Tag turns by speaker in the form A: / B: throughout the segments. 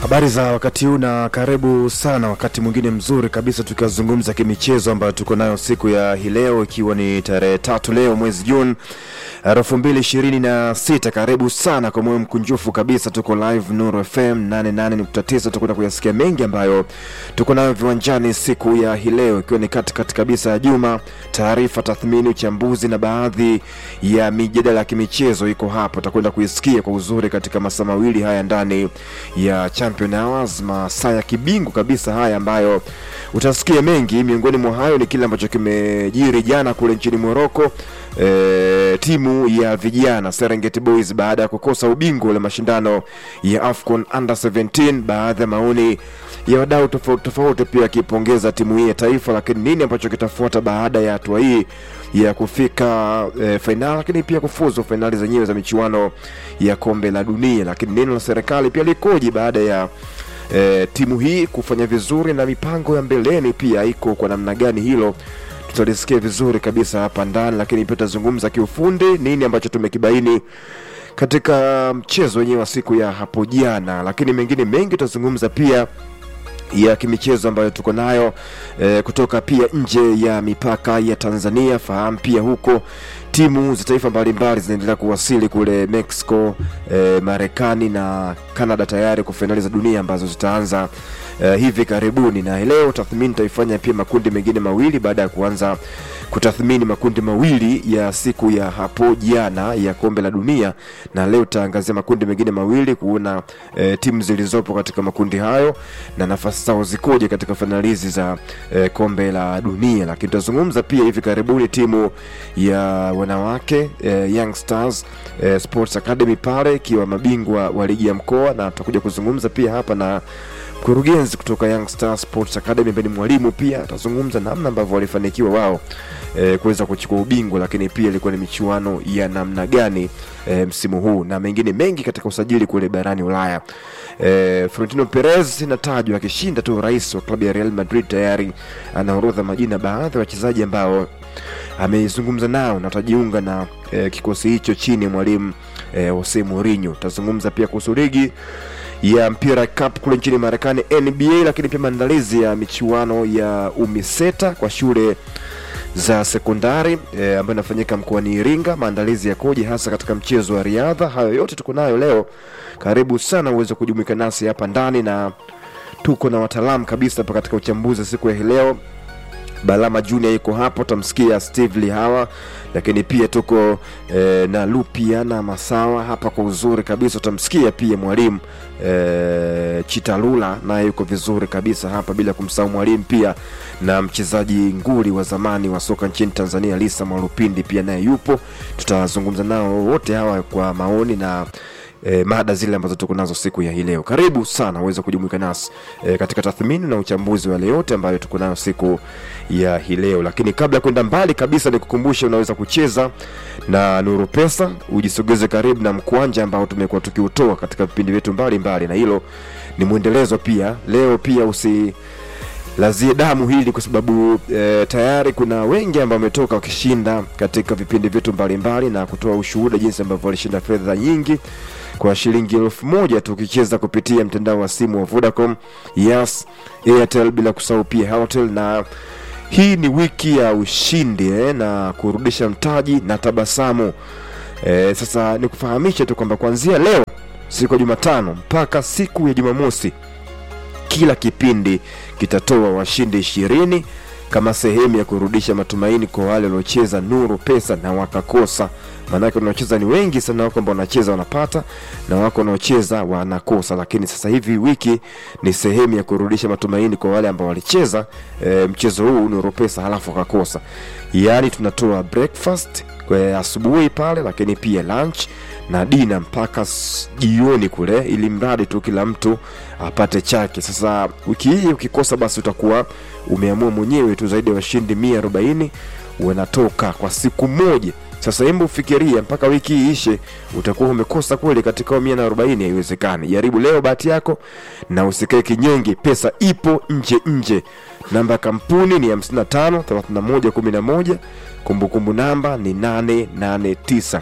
A: Habari za wakati huu na karibu sana wakati mwingine mzuri kabisa tukazungumza kimichezo ambayo tuko nayo siku ya hii leo, ikiwa ni tarehe 3 leo mwezi Juni 2026. Karibu sana kwa moyo mkunjufu kabisa, tuko live Nuru FM 88.9. Tuko kuyasikia mengi ambayo tuko nayo viwanjani siku ya hii leo, ikiwa ni katikati kabisa ya juma. Taarifa, tathmini, uchambuzi na baadhi ya mijadala ya kimichezo iko hapo, tutakwenda kuisikia kwa uzuri katika masaa mawili haya ndani ya Champion Hours, masaa ya kibingu kabisa haya ambayo utasikia mengi. Miongoni mwa hayo ni kile ambacho kimejiri jana kule nchini Morocco. Timu ya vijana Serengeti Boys baada ya kukosa ubingwa wa mashindano ya AFCON Under 17, baadhi ya maoni ya wadau tofauti pia kipongeza timu hii ya taifa. Lakini nini ambacho kitafuata baada ya hatua hii ya kufika final, lakini pia kufuzu finali zenyewe za michuano ya kombe la dunia? Lakini neno la serikali pia likoje baada ya timu hii kufanya vizuri, na mipango ya mbeleni pia iko kwa namna gani? Hilo tutalisikia vizuri kabisa hapa ndani. Lakini pia tutazungumza kiufundi nini ambacho tumekibaini katika mchezo wenyewe wa siku ya hapo jana. Lakini mengine mengi tutazungumza pia ya kimichezo ambayo tuko nayo kutoka pia nje ya mipaka ya Tanzania. Fahamu pia huko timu za taifa mbalimbali zinaendelea kuwasili kule Mexico, Marekani na Canada tayari kwa finali za dunia ambazo zitaanza hivi karibuni. Na leo tathmini taifanya pia makundi mengine mawili baada ya kuanza kutathmini makundi mawili ya siku ya hapo jana ya kombe la dunia, na leo taangazia makundi mengine mawili kuona timu zilizopo katika makundi hayo na nafasi zao zikoje katika finali hizi za kombe la dunia. Lakini tutazungumza pia hivi karibuni timu ya wanawake Young Stars Sports Academy pale ikiwa mabingwa wa ligi ya mkoa, na tutakuja kuzungumza pia hapa na mkurugenzi kutoka Young Stars Sports Academy ambaye ni mwalimu pia. Atazungumza namna ambavyo walifanikiwa wao kuweza kuchukua ubingwa, lakini pia ilikuwa ni michuano ya namna gani msimu huu, na mengine mengi katika usajili kule barani Ulaya. Florentino Perez natajwa akishinda tu rais wa klabu ya Real Madrid, tayari anaorodha majina baadhi ya wachezaji ambao amezungumza nao na atajiunga na kikosi hicho chini ya mwalimu Jose Mourinho. Tutazungumza pia kuhusu ligi ya mpira cup kule nchini Marekani NBA, lakini pia maandalizi ya michuano ya UMISETA kwa shule za sekondari ambayo inafanyika mkoani Iringa. Maandalizi yakoje hasa katika mchezo wa riadha? Hayo yote tuko nayo leo. Karibu sana uweze kujumuika nasi hapa ndani, na tuko na wataalamu kabisa hapa katika uchambuzi siku ya leo. Balama Junior yuko hapo, tamsikia Steve Lihawa, lakini pia tuko na Lupiana Masawa hapa kwa uzuri kabisa. Tamsikia pia mwalimu Chitalula naye yuko vizuri kabisa hapa, bila kumsahau mwalimu pia na mchezaji nguli wa zamani wa soka nchini Tanzania Lisa Mwalupindi pia naye yupo. Tutazungumza nao wote hawa kwa maoni na mada zile ambazo tuko nazo siku ya hii leo. Karibu sana uweze kujumuika nasi katika tathmini na uchambuzi wa leo yote ambayo tuko nayo siku ya hii leo. Lakini kabla kwenda mbali kabisa, nikukumbushe unaweza kucheza na Nuru Pesa, ujisogeze karibu na mkwanja ambao tumekuwa tukiutoa katika vipindi vyetu mbalimbali, na hilo ni muendelezo pia. Leo pia lazie damu hili kwa sababu tayari kuna wengi ambao wametoka wakishinda katika vipindi vyetu mbalimbali na kutoa ushuhuda jinsi ambavyo walishinda fedha nyingi kwa shilingi 1000 tukicheza kupitia mtandao wa simu wa Vodacom, Yas, Airtel, bila kusahau pia Halotel. Na hii ni wiki ya ushindi na kurudisha mtaji na tabasamu. Sasa nikufahamisha tu kwamba kuanzia leo siku ya Jumatano mpaka siku ya Jumamosi, kila kipindi kitatoa washindi 20 kama sehemu ya kurudisha matumaini kwa wale waliocheza Nuru Pesa na wakakosa. Maana wanaocheza ni wengi sana, wako ambao wanacheza wanapata na wako wanaocheza wanakosa. Lakini sasa hivi wiki ni sehemu ya kurudisha matumaini kwa wale ambao walicheza mchezo huu Nuru Pesa halafu wakakosa. Yaani tunatoa breakfast kwa asubuhi pale, lakini pia lunch na dinner mpaka jioni kule, ili mradi tu kila mtu apate chake. Sasa wiki hii ukikosa basi utakuwa umeamua mwenyewe tu. Zaidi ya washindi 140 wanatoka kwa siku moja. Sasa hebu ufikiria mpaka wiki hii ishe utakuwa umekosa kweli katika 140? Haiwezekani. Jaribu leo bahati yako na usikae kinyonge, pesa ipo nje. Namba ya kampuni ni 553111, kumbukumbu namba ni 889.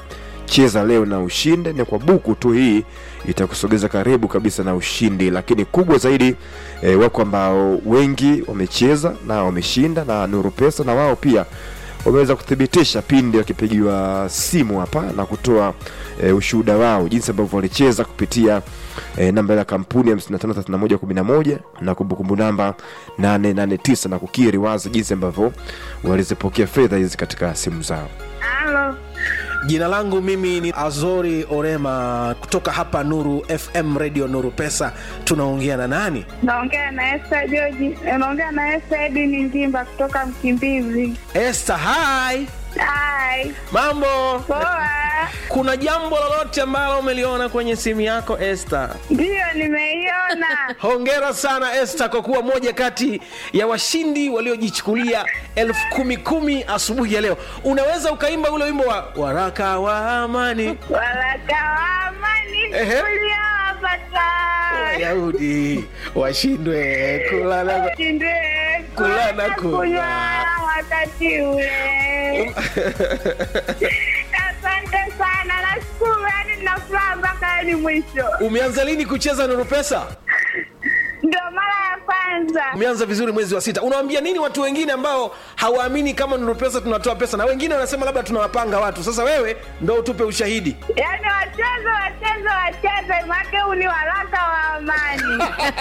A: cheza leo na ushinde, na kwa buku tu hii itakusogeza karibu kabisa na ushindi. Lakini kubwa zaidi wako ambao wengi wamecheza na wameshinda na Nuru Pesa, na wao pia wameweza kuthibitisha pindi wakipigiwa simu hapa na kutoa ushuhuda wao jinsi ambavyo walicheza kupitia namba ya kampuni 553111 na kumbukumbu namba 889 na kukiri wazi jinsi ambavyo walizipokea fedha hizi katika simu zao.
B: Halo.
C: Jina langu mimi ni Azori Orema kutoka hapa Nuru FM Radio Nuru Pesa. Tunaongea na nani?
B: Naongea na Esther George. Naongea na Esther Edwin Ngimba kutoka Mkimbizi.
C: Esther, hi.
B: Hi.
C: Mambo?
B: Poa.
C: Kuna jambo lolote ambalo umeliona kwenye simu yako Esther?
B: Ndio, nimeiona.
C: Hongera sana Esther kwa kuwa moja kati ya washindi waliojichukulia 10,000 asubuhi ya leo. Unaweza ukaimba ule wimbo wa Waraka wa Amani?
B: Waraka wa Amani uliowapata
C: Wayahudi washindwe kula na kunywa
B: wakati ule. Asante sana, nashukuru, yani nina furaha mpaka ni mwisho.
C: Umeanza lini kucheza Nuru Pesa?
B: Ndio mara ya kwanza.
C: Umeanza vizuri mwezi wa 6. Unawaambia nini watu wengine ambao hawaamini kama Nuru Pesa tunatoa pesa, na wengine wanasema labda tunawapanga watu? Sasa wewe ndio utupe ushahidi.
B: Yaani wacheze make uni waraka wa amani.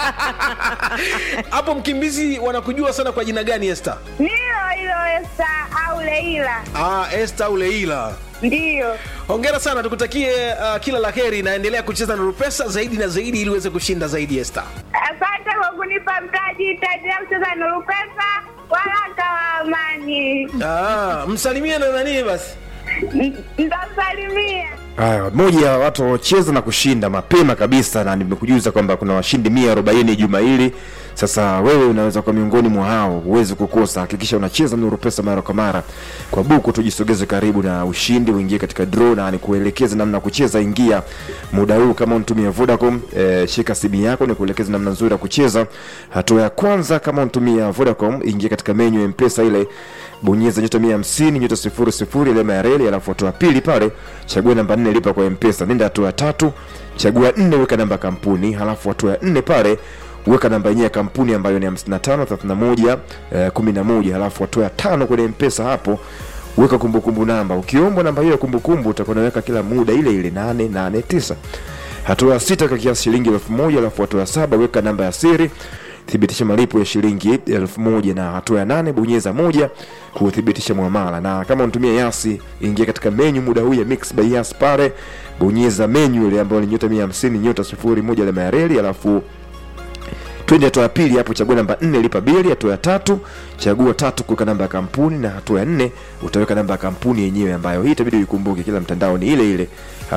C: Hapo Mkimbizi wanakujua sana kwa jina gani Esther?
B: Hilo Esther au Leila.
C: Esther au Leila.
B: Ndio.
C: Hongera sana, tukutakie kila laheri na endelea kucheza Nuru Pesa zaidi na zaidi ili uweze kushinda zaidi Esther.
B: Asante kwa kunipa mtaji, nitaendelea kucheza Nuru Pesa waraka wa amani.
C: Msalimie na nani basi?
B: Nitasalimia.
A: Haya, mmoja wa watu wanaocheza na kushinda mapema kabisa, na nimekujuza kwamba kuna washindi 140 juma hili. Sasa wewe unaweza kwa miongoni mwa hao, uweze kukosa. Hakikisha unacheza Nuru Pesa mara kwa mara. Kwa buku tujisogeze karibu na ushindi, uingie katika draw na nikuelekeze namna kucheza. Ingia muda huu kama unatumia Vodacom, shika simu yako nikuelekeze namna nzuri ya kucheza. Hatua ya kwanza, kama unatumia Vodacom, ingia katika menu ya M-Pesa ile, bonyeza *150*00 alama ya reli, alafu hatua pili pale chagua namba 4 lipa kwa M-Pesa. Nenda hatua 3, chagua 4 weka namba kampuni, halafu hatua ya 4 pale weka namba yenyewe ya kampuni ambayo ni 553111, halafu hatua ya 5 kwenye M-Pesa hapo weka kumbukumbu namba. Ukiombwa namba hiyo ya kumbukumbu utakuwa unaweka kila muda ile 889. Hatua ya 6 kwa kiasi shilingi 1000, halafu hatua ya 7 weka namba ya siri, thibitisha malipo ya shilingi 1000, na hatua ya 8 bonyeza 1 kuthibitisha muamala. Na kama unatumia Yasi, ingia katika menu muda huu ya Mix by Yas pale, bonyeza menu ile ambayo ni *150*01 alama ya reli, alafu twende hatua ya pili hapo, chagua namba 4 lipa bili. Hatua ya 3 chagua 3 kuweka namba ya kampuni, na hatua ya 4 utaweka namba ya kampuni yenyewe ambayo hii itabidi uikumbuke, kila mtandao ni ile ile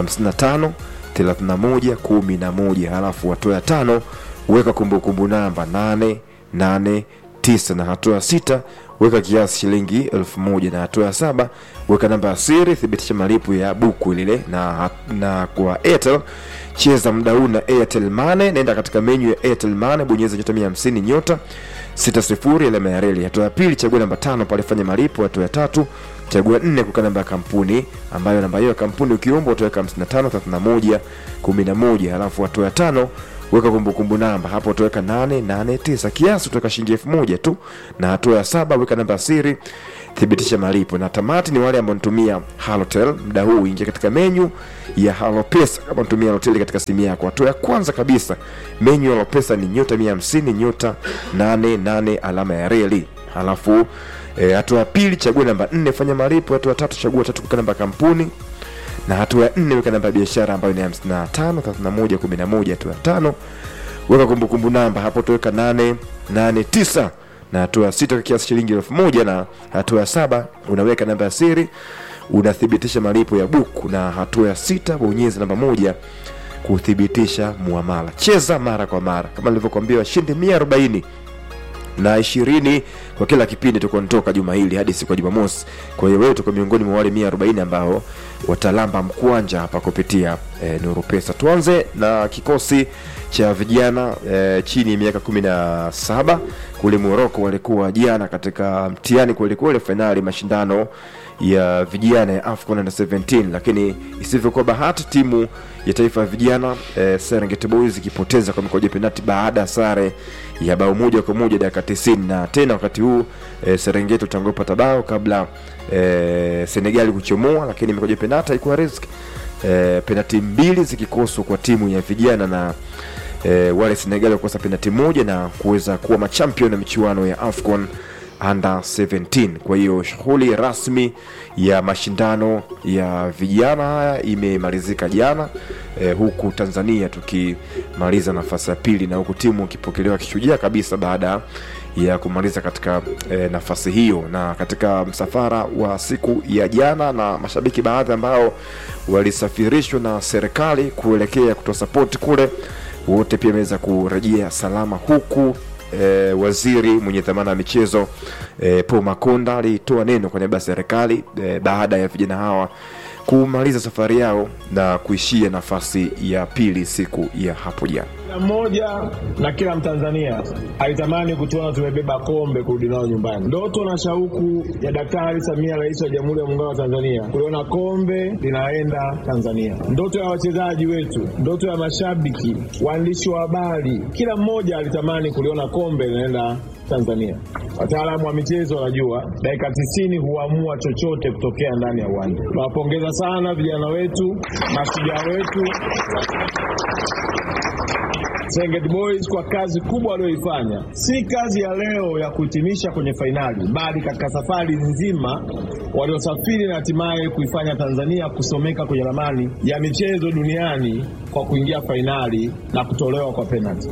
A: 553111. Halafu hatua ya 5 weka kumbukumbu namba 889, na hatua ya 6 weka kiasi shilingi 1000, na hatua ya 7 weka namba ya siri, thibitisha malipo ya buku lile. Na kwa Airtel, cheza muda huu na Airtel Money. Nenda katika menu ya Airtel Money, bonyeza *150*60 alama ya reli. Hatua ya pili chagua namba 5 pale fanya malipo. Hatua ya 3 chagua 4 kuweka namba ya kampuni ambayo namba hiyo ya kampuni ukiomba utaweka 553111. Halafu hatua ya 5 weka kumbukumbu namba, hapo utaweka 889, kiasi utaweka shilingi 1000 tu. Na hatua ya 7 weka namba siri, thibitisha malipo. Na tamati ni wale ambao wanatumia Halotel, muda huu ingia katika menu ya Halo Pesa kama unatumia Halotel katika simu yako. Hatua ya kwanza kabisa menu ya Halo Pesa ni *150*88 alama ya reli. Halafu hatua ya pili chagua namba 4 fanya malipo. Hatua ya 3 chagua 3 kuweka namba kampuni, na hatua ya 4 weka namba ya biashara ambayo ni 553111. Hatua ya 5 weka kumbukumbu namba, hapo utaweka 889, na hatua ya 6 kwa kiasi shilingi 1000, na hatua ya 7 unaweka namba ya siri, unathibitisha malipo ya buku, na hatua ya 6 bonyeza namba 1 kuthibitisha muamala. Cheza mara kwa mara kama nilivyokuambia, washindi 140 na 20 kwa kila kipindi tukontoka juma hili hadi siku ya Jumamosi. Kwa hiyo wewe tuko miongoni mwa wale 140 ambao watalamba mkwanja hapa kupitia Nuru Pesa. Tuanze na kikosi cha vijana chini ya miaka 17 kule Morocco. Walikuwa jana katika mtihani kule finali mashindano ya vijana ya AFCON Under 17, lakini isivyokuwa bahati timu ya taifa ya vijana Serengeti Boys ikipoteza kwa mikojo penalti baada ya sare ya bao 1-1 dakika 90. Na tena wakati huu Serengeti utangopata bao kabla Senegal kuchomoa, lakini mikojo penalti haikuwa risk. Penalti 2 zikikoswa kwa timu ya vijana na wale Senegal wakosa penalti 1 na kuweza kuwa machampion ya michuano ya AFCON Under 17. Kwa hiyo shughuli rasmi ya mashindano ya vijana haya imemalizika jana, huku Tanzania tukimaliza nafasi ya pili na huku timu ikipokelewa kishujaa kabisa baada ya kumaliza katika nafasi hiyo. Na katika msafara wa siku ya jana, na mashabiki baadhi ambao walisafirishwa na serikali kuelekea kutoa support kule, wote pia wameweza kurejea salama, huku waziri mwenye dhamana ya michezo Paul Makonda alitoa neno kwa niaba ya serikali baada ya vijana hawa kumaliza safari yao na kuishia nafasi ya pili siku ya hapo jana.
D: Kila mmoja na kila Mtanzania alitamani kutuona tumebeba kombe kurudi nao nyumbani. Ndoto na shauku ya Daktari Samia, Rais wa Jamhuri ya Muungano wa Tanzania, kuliona kombe linaenda Tanzania. Ndoto ya wachezaji wetu, ndoto ya mashabiki, waandishi wa habari, kila mmoja alitamani kuliona kombe linaenda Tanzania. Wataalamu wa michezo wanajua dakika 90 huamua chochote kutokea ndani ya uwanja. Tunawapongeza sana vijana wetu, mashujaa wetu Serengeti Boys kwa kazi kubwa walioifanya. Si kazi ya leo ya kuhitimisha kwenye fainali, bali katika safari nzima waliosafiri na hatimaye kuifanya Tanzania kusomeka kwenye ramani ya michezo duniani kwa kuingia fainali na kutolewa kwa penalti.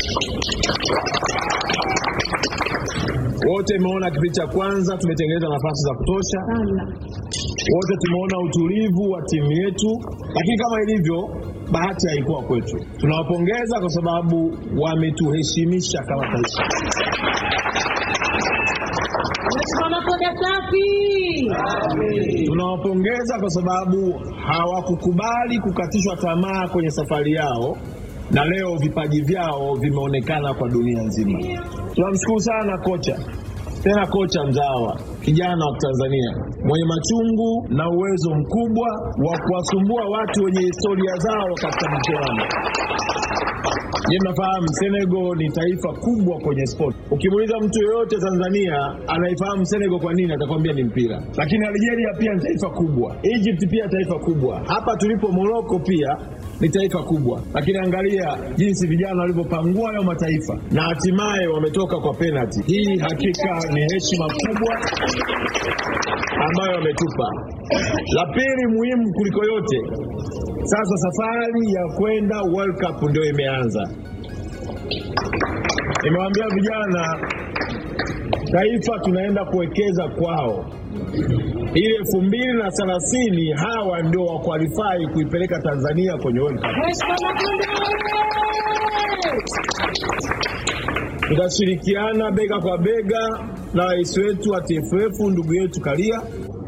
D: Wote tumeona kipindi cha kwanza tumetengeneza nafasi za kutosha. Wote tumeona utulivu wa timu yetu, lakini kama ilivyo bahati haikuwa kwetu. Tunawapongeza kwa sababu wametuheshimisha kama taifa. Tunawapongeza kwa sababu hawakukubali kukatishwa tamaa kwenye safari yao, na leo vipaji vyao vimeonekana kwa dunia nzima. Tunamshukuru sana kocha, tena kocha mzawa, kijana wa Tanzania mwenye machungu na uwezo mkubwa wa kuwasumbua watu wenye historia zao katika michezo. Yeye mnafahamu Senegal ni taifa kubwa kwenye sport. Ukimuuliza mtu yoyote Tanzania anaifahamu Senegal kwa nini, atakwambia ni mpira. Lakini Algeria pia ni taifa kubwa, Egypt pia taifa kubwa, hapa tulipo Morocco pia ni taifa kubwa. Lakini angalia jinsi vijana walivyopangua hayo mataifa na hatimaye wametoka kwa penalty. Hii hakika ni heshima kubwa ambayo wametupa. La pili muhimu kuliko yote, sasa safari ya kwenda World Cup ndio imeanza. Nimewaambia vijana, taifa tunaenda kuwekeza kwao. Ile 2030 hawa ndio wa qualify kuipeleka Tanzania kwenye World Cup. Tutashirikiana bega kwa bega na rais wetu wa TFF, ndugu yetu Karia.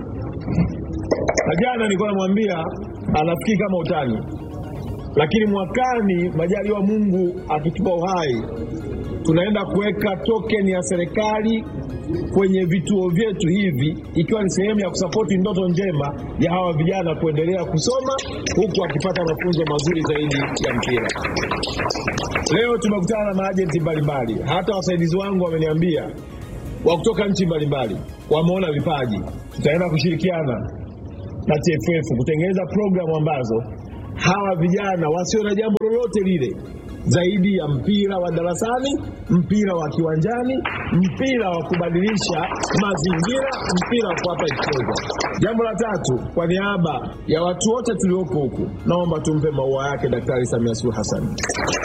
D: Na jana nilikuwa namwambia anafikiri kama utani, lakini mwakani majaliwa Mungu akitupa uhai, tunaenda kuweka token ya serikali kwenye vituo vyetu hivi, ikiwa ni sehemu ya kusapoti ndoto njema ya hawa vijana kuendelea kusoma huku akipata mafunzo mazuri zaidi ya mpira. Leo tumekutana na maajenti mbalimbali, hata wasaidizi wangu wameniambia wa kutoka nchi mbalimbali wameona vipaji. Tutaenda kushirikiana na TFF kutengeneza programu ambazo hawa vijana wasio na jambo lolote lile zaidi ya mpira wa darasani, mpira wa kiwanjani, mpira wa kubadilisha mazingira, mpira wa kuwapa exposure. Jambo la tatu, kwa niaba ya watu wote tulioko huku, naomba tumpe maua yake Daktari Samia Suluhu Hassan.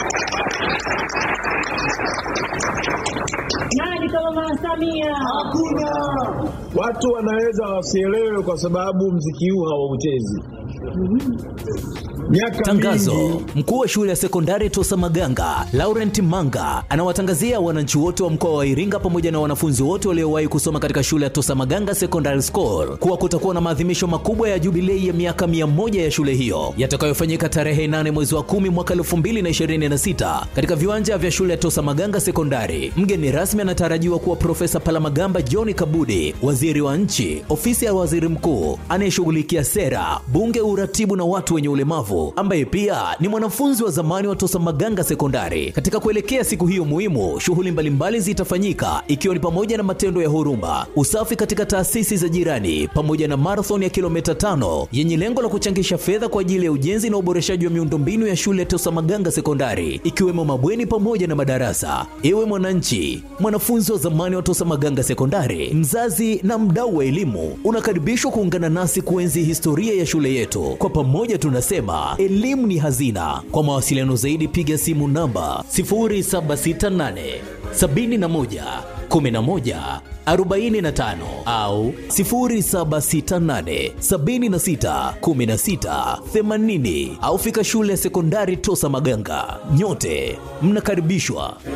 E: Nani kama Mama Samia?
D: Hakuna. Watu wanaweza wasielewe kwa sababu mziki huu hawauchezi. Miaka
F: Tangazo:
D: mingi.
F: mkuu wa shule ya sekondari Tosa Maganga Laurent Manga anawatangazia wananchi wote wa mkoa wa Iringa pamoja na wanafunzi wote waliowahi kusoma katika shule ya Tosa Maganga Secondary School kuwa kutakuwa na maadhimisho makubwa ya jubilei ya miaka 100 ya shule hiyo yatakayofanyika tarehe 8 mwezi wa 10 mwaka 2026 katika viwanja vya shule ya Tosa Maganga Sekondari. Mgeni rasmi anatarajiwa kuwa Profesa Palamagamba John Kabudi, waziri wa nchi, ofisi ya waziri mkuu anayeshughulikia sera, bunge, uratibu na watu wenye ulemavu, ambaye pia ni mwanafunzi wa zamani wa Tosa Maganga Sekondari. Katika kuelekea siku hiyo muhimu, shughuli mbalimbali zitafanyika ikiwa ni pamoja na matendo ya huruma, usafi katika taasisi za jirani, pamoja na marathon ya kilomita 5 yenye lengo la kuchangisha fedha kwa ajili ya ujenzi na uboreshaji wa miundombinu ya shule ya Tosa Maganga Sekondari, ikiwemo mabweni pamoja na madarasa. Ewe mwananchi, mwanafunzi wa zamani wa Tosa Maganga Sekondari, mzazi na mdau wa elimu, unakaribishwa kuungana nasi kuenzi historia ya shule yetu. Kwa pamoja tunasema elimu ni hazina. Kwa mawasiliano zaidi piga simu namba 0768 71 11 45 au 0768 76 16 80 au fika shule ya sekondari Tosa Maganga. Nyote mnakaribishwa.